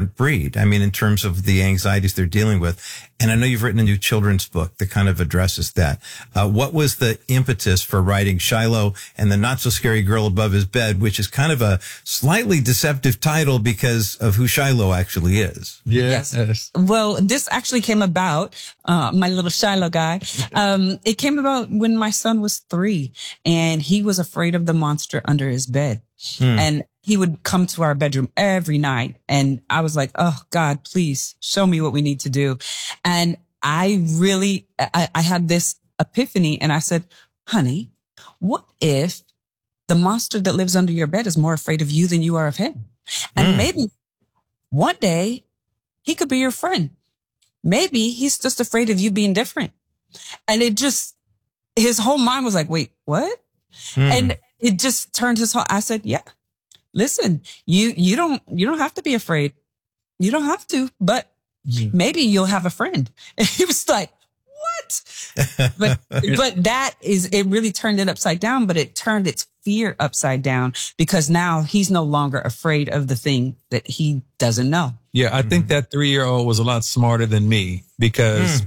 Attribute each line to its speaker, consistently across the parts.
Speaker 1: different breed. I mean, in terms of the anxieties they're dealing with. And I know you've written a new children's book that kind of addresses that. What was the impetus for writing Shiloh and the Not So Scary Girl Above His Bed, which is kind of a slightly deceptive title because of who Shiloh actually is?
Speaker 2: Yes. Well, this actually came about, my little Shiloh guy. It came about when my son was 3 and he was afraid of the monster under his bed. And he would come to our bedroom every night. And I was like, oh God, please show me what we need to do. And I had this epiphany and I said, honey, what if the monster that lives under your bed is more afraid of you than you are of him? And maybe one day he could be your friend. Maybe he's just afraid of you being different. And his whole mind was like, wait, what? And it just turned his whole, I said, yeah, listen, you don't have to be afraid. You don't have to, but maybe you'll have a friend. And he was like, what? But it really turned it upside down, but it turned its fear upside down because now he's no longer afraid of the thing that he doesn't know.
Speaker 3: Yeah, I think that 3-year-old was a lot smarter than me because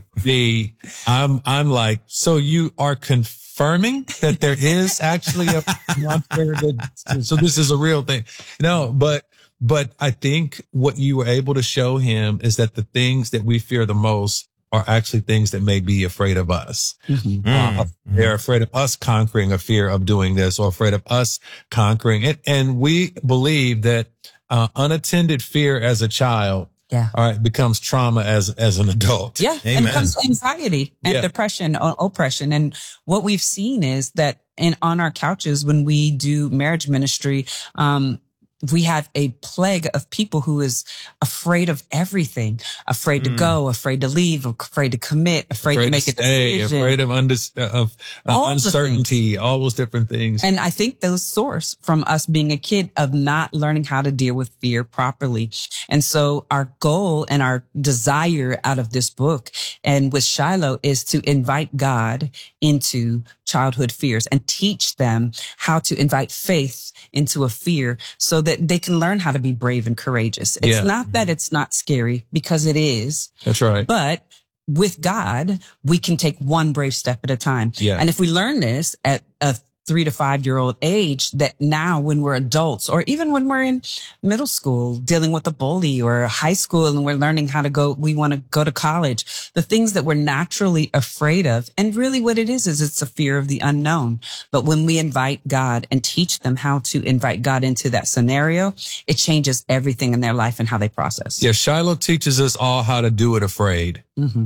Speaker 3: I'm like, so you are confirming that there is actually a monster so this is a real thing. No, but I think what you were able to show him is that the things that we fear the most are actually things that may be afraid of us. They're afraid of us conquering a fear of doing this or afraid of us conquering it. And we believe that unattended fear as a child becomes trauma as an adult.
Speaker 2: Yeah.
Speaker 1: Amen.
Speaker 2: And it becomes anxiety and depression or oppression. And what we've seen is that on our couches, when we do marriage ministry, we have a plague of people who is afraid of everything, afraid to go, afraid to leave, afraid to commit, afraid to make a decision.
Speaker 3: Afraid of uncertainty, all those different things.
Speaker 2: And I think those source from us being a kid of not learning how to deal with fear properly. And so our goal and our desire out of this book and with Shiloh is to invite God into childhood fears and teach them how to invite faith into a fear so that they can learn how to be brave and courageous. It's not that it's not scary, because it is.
Speaker 3: That's right.
Speaker 2: But with God, we can take one brave step at a time.
Speaker 3: Yeah.
Speaker 2: And if we learn this at a 3 to 5 year old age, that now when we're adults or even when we're in middle school dealing with a bully or high school and we're learning how to we want to go to college, the things that we're naturally afraid of. And really what it is it's a fear of the unknown. But when we invite God and teach them how to invite God into that scenario, it changes everything in their life and how they process.
Speaker 3: Yeah. Shiloh teaches us all how to do it afraid.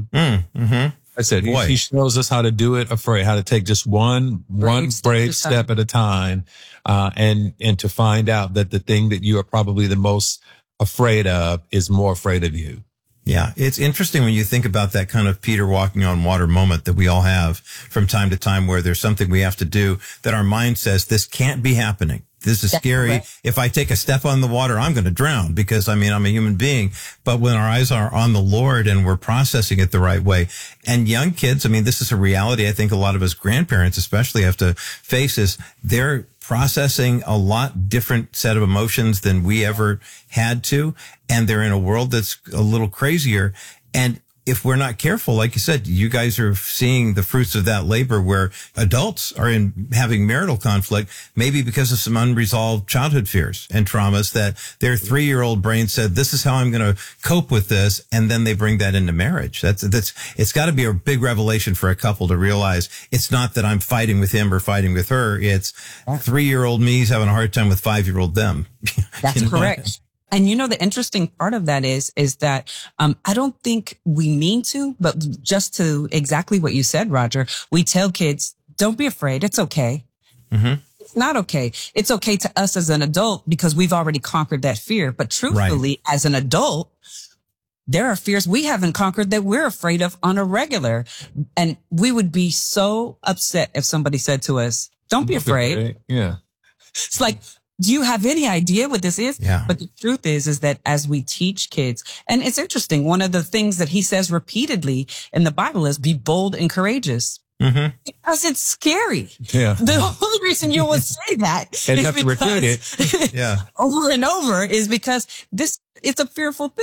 Speaker 3: I said, he shows us how to do it afraid, how to take just one brave step at a time, and to find out that the thing that you are probably the most afraid of is more afraid of you.
Speaker 1: Yeah. It's interesting when you think about that kind of Peter walking on water moment that we all have from time to time, where there's something we have to do that our mind says, this can't be happening. This is scary. Right. If I take a step on the water, I'm going to drown because, I'm a human being. But when our eyes are on the Lord and we're processing it the right way, and young kids, this is a reality I think a lot of us grandparents especially have to face, is they're processing a lot different set of emotions than we ever had to. And they're in a world that's a little crazier. And if we're not careful, like you said, you guys are seeing the fruits of that labor where adults are having marital conflict, maybe because of some unresolved childhood fears and traumas that their 3-year-old brain said, this is how I'm going to cope with this. And then they bring that into marriage. It's got to be a big revelation for a couple to realize it's not that I'm fighting with him or fighting with her. It's 3-year-old me's having a hard time with 5-year-old them.
Speaker 2: That's correct. And the interesting part of that is that I don't think we mean to, but just to exactly what you said, Roger, we tell kids, don't be afraid. It's okay. It's not okay. It's okay to us as an adult because we've already conquered that fear. But truthfully, as an adult, there are fears we haven't conquered that we're afraid of on a regular. And we would be so upset if somebody said to us, don't be afraid.
Speaker 3: Yeah.
Speaker 2: It's like, do you have any idea what this is?
Speaker 1: Yeah.
Speaker 2: But the truth is that as we teach kids, and it's interesting, one of the things that he says repeatedly in the Bible is be bold and courageous. Because it's scary.
Speaker 3: Yeah.
Speaker 2: The only reason you would say that
Speaker 3: and have to repeat it.
Speaker 2: over and over is because it's a fearful thing.